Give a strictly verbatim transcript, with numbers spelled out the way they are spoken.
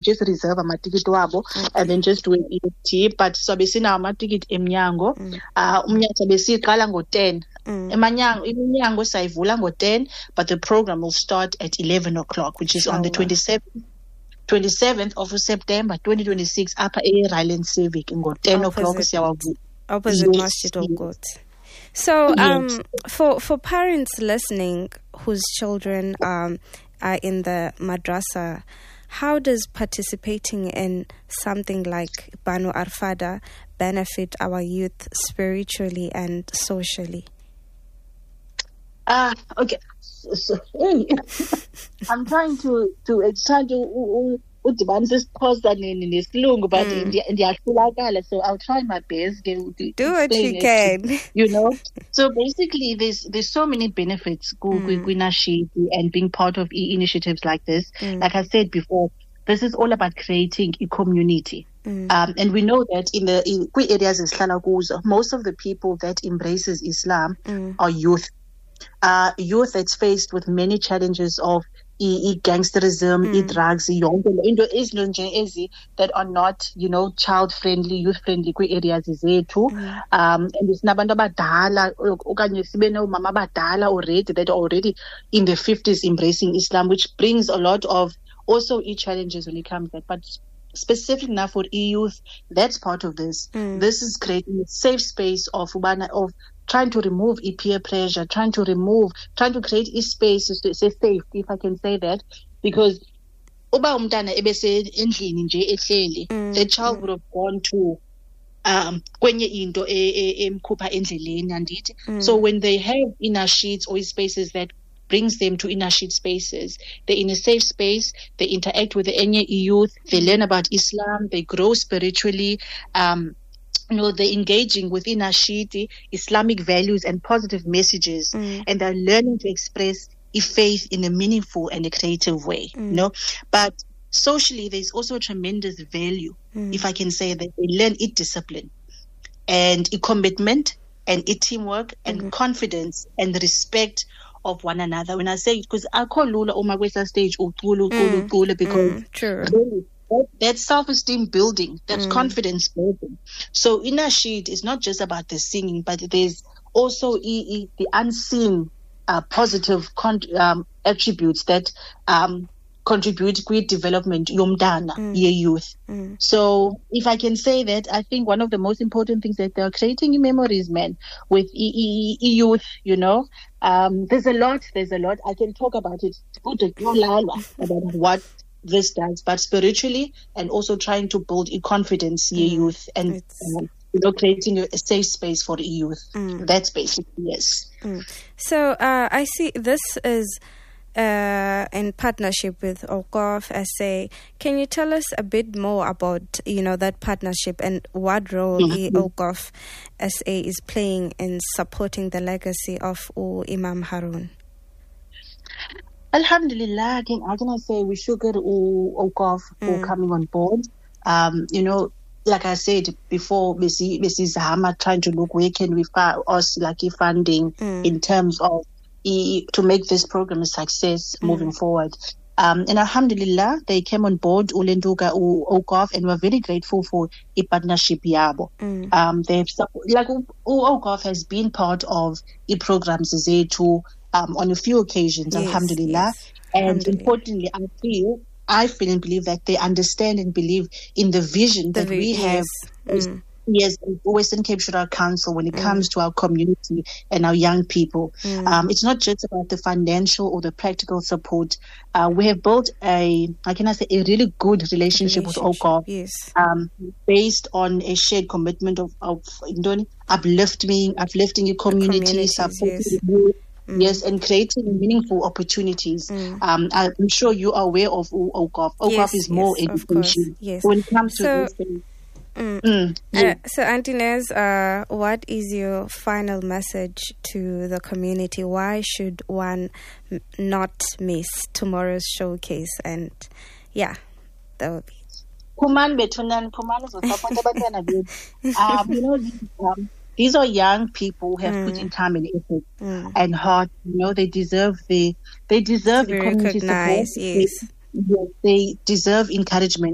just reserve amatikiti wabo and then just do an E F T. But sobe sinawo amatikiti emnyango. Uh, umnyango sobe siqala ngo-ten. Emanyango iminyango sayivula ngo-ten, but the program will start at eleven o'clock, which is on the twenty-seventh twenty-seventh of September twenty twenty-six upper A Ryland Civic ngo ten o'clock siyawavula. Opposite yes. Masjid of God. So um yes. for for parents listening whose children um are in the madrasa, how does participating in something like Banu Arfada benefit our youth spiritually and socially? Ah, uh, okay. So, so, I'm trying to to try to udibanisa isiXhosa nesilungu, but ndiyahlulakala, so I'll try my best. Do what you can. You know. So basically, there's there's so many benefits mm. and being part of initiatives like this. Mm. Like I said before, this is all about creating a community. Mm. Um, and we know that in the in areas in most of the people that embraces Islam mm. are youth. Uh, youth that's faced with many challenges of e- e- gangsterism, mm. e-drugs, e- that are not, you know, child-friendly, youth-friendly areas zethu. Mm. Um, and it's nabantu abadala, okanye sibe nomama abadala already that are already in the fifties embracing Islam, which brings a lot of also e-challenges when it comes to that. But specific now for e-youth, that's part of this. Mm. This is creating a safe space of of trying to remove peer pressure, trying to remove, trying to create a space to say safety, if I can say that, because uba umntana ebese endlini nje ehleli, the child would have gone to um kwenye into emkhupha endleleni andithi. So when they have inner sheets or spaces that brings them to inner sheet spaces, they're in a safe space, they interact with the Enye youth, they learn about Islam, they grow spiritually, um you know, they're engaging within Ashiti, Islamic values and positive messages, mm. and they're learning to express a faith in a meaningful and a creative way. Mm. You know, but socially, there's also a tremendous value, mm. if I can say that. They learn it discipline and a commitment and a teamwork and mm-hmm. confidence and respect of one another. When I say, because I call Lula on my Western stage, because mm. True. Really, That, that self-esteem building, that's mm. confidence building. So inner sheet is not just about the singing, but there's also e, e, the unseen uh, positive con- um, attributes that um, contribute great development yomdana, mm. ye youth. Mm. So if I can say that, I think one of the most important things that they're creating memories, man, with e, e, e youth, you know. Um, there's a lot, there's a lot. I can talk about it, about what this does, but spiritually and also trying to build a confidence in mm. youth and um, you know, creating a, a safe space for the youth. Mm. That's basically, yes. Mm. So uh, I see this is uh, in partnership with Awqaf S A. Can you tell us a bit more about, you know, that partnership and what role mm-hmm. Awqaf S A is playing in supporting the legacy of U Imam Harun? Alhamdulillah, I can, I can say we should get Awqaf for coming on board. Um, you know, like I said before, we see Missus Zahama trying to look where can we find us like funding mm. in terms of e, to make this program a success mm. moving forward. Um, and Alhamdulillah, they came on board, Ulenduka, Awqaf, and we're very grateful for a partnership yabo. Mm. Um, they've like Awqaf has been part of the programs Zetu. Um, on a few occasions, yes, alhamdulillah. Yes. And alhamdulillah. Importantly, I feel, I feel and believe that they understand and believe in the vision the that vi- we have yes. Mm. Yes, Western Cape Shura Council when it mm. comes to our community and our young people. Mm. Um, it's not just about the financial or the practical support. Uh, we have built a, how can I say, a really good relationship, relationship with Awqaf, yes. um, based on a shared commitment of, of you know, uplifting, uplifting your community, supporting yes. you. Mm. Yes, and creating meaningful opportunities. Mm. Um, I'm sure you are aware of Awqaf. Awqaf yes, is more yes, education. Yes. When it comes so, to this thing. Mm. Mm, yeah. uh, so, Auntie Nez, uh, what is your final message to the community? Why should one m- not miss tomorrow's showcase? And yeah, that would be. Kuman betunan, kuman is um, you know, um, these are young people who have mm. put in time and effort mm. and heart. You know, they deserve the they deserve the community support. Yes. They, they deserve encouragement.